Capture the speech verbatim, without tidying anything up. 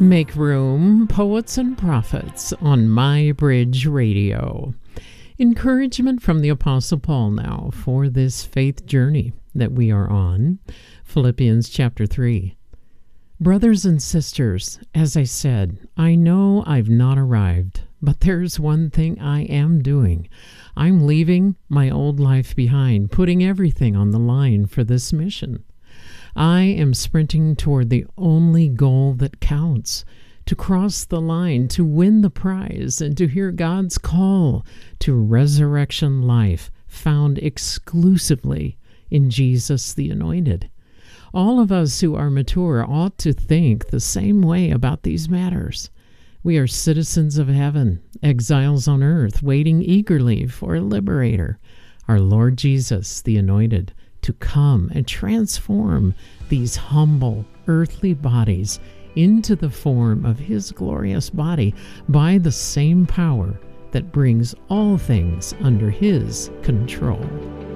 Make room, poets and prophets on My Bridge Radio. Encouragement from the Apostle Paul now for this faith journey that we are on. Philippians chapter three. Brothers and sisters, as I said, I know I've not arrived, but there's one thing I am doing. I'm leaving my old life behind, putting everything on the line for this mission. I am sprinting toward the only goal that counts, to cross the line, to win the prize, and to hear God's call to resurrection life found exclusively in Jesus the Anointed. All of us who are mature ought to think the same way about these matters. We are citizens of heaven, exiles on earth, waiting eagerly for a liberator, our Lord Jesus the Anointed, to come and transform these humble earthly bodies into the form of his glorious body by the same power that brings all things under his control.